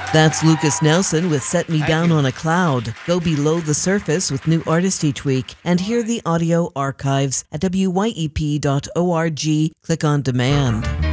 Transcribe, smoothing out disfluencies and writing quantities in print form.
That's Lucas Nelson with Set Me Down on a Cloud. Go below the surface with new artist each week and hear the audio archives at wyep.org. Click on demand.